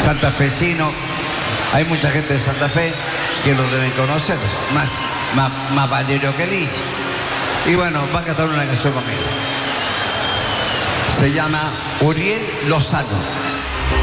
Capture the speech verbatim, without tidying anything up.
santafesino. Hay mucha gente de Santa Fe que lo deben conocer, más, más, más Valerio que Lich. Y bueno, va a cantar una canción conmigo. Se llama Uriel Lozano.